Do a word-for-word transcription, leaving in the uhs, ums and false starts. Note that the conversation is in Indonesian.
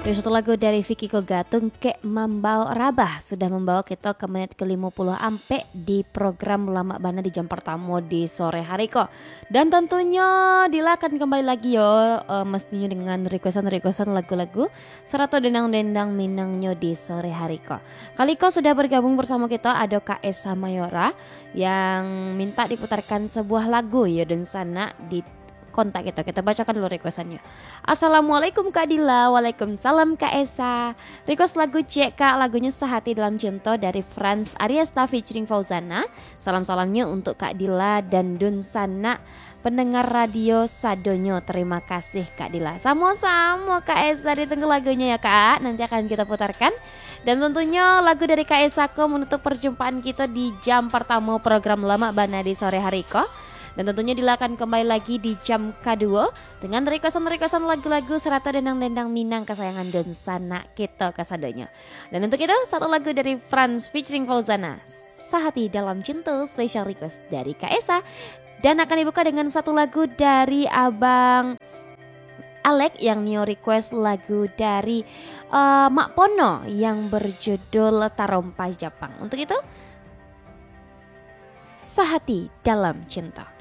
Itu satu lagu dari Vicky Kogatung ke Mambao Rabah sudah membawa kita ke menit ke lima puluh ampe di program Lama Bana di jam pertama di sore hari kok. Dan tentunya Dila akan kembali lagi yo uh, mestinya dengan requestan-requestan lagu-lagu serata dendang-dendang minangnya di sore hari kok. Kali kok sudah bergabung bersama kita ada Kak Esa Mayora yang minta diputarkan sebuah lagu ya dan sana di kontak kita. Kita bacakan dulu requestannya. Assalamualaikum Kak Dila. Waalaikumsalam Kak Esa. Request lagu C Kak, lagunya Sehati Dalam Cinta dari Franz Ariesta featuring Fauzana. Salam-salamnya untuk Kak Dila dan Dun Sana, pendengar radio Sadonyo. Terima kasih Kak Dila. Sama-sama Kak Esa, ditunggu lagunya ya Kak. Nanti akan kita putarkan. Dan tentunya lagu dari Kak Esa ko menutup perjumpaan kita di jam pertama program Lama Bana di sore hari ko. Dan tentunya Dila akan kembali lagi di jam kedua dengan requestan-requestan lagu-lagu serata dendang-dendang Minang kesayangan dan sana kita kesadanya. Dan untuk itu satu lagu dari Franz featuring Fauzana, Sehati Dalam Cinta, special request dari Kak Esa. Dan akan dibuka dengan satu lagu dari Abang Alek yang neo request lagu dari uh, Mak Pono yang berjudul Tarompa Japang. Untuk itu Sehati Dalam Cinta.